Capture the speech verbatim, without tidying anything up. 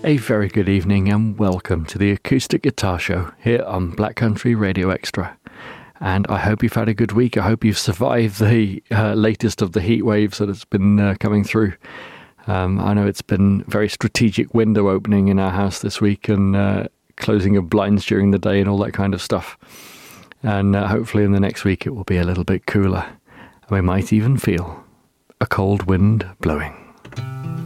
A very good evening and welcome to the Acoustic Guitar Show here on Black Country Radio Extra. And I hope you've had a good week. I hope you've survived the uh, latest of the heat waves that has been uh, coming through. Um, I know it's been very strategic window opening in our house this week and uh, closing of blinds during the day and all that kind of stuff. And uh, hopefully in the next week it will be a little bit cooler. And we might even feel a cold wind blowing.